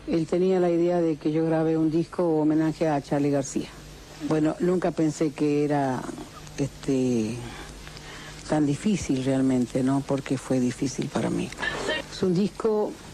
Él tenía la idea de que yo grabé un disco homenaje a Charly García. Bueno, nunca pensé que era tan difícil realmente, ¿no? Porque fue difícil para mí. Es un disco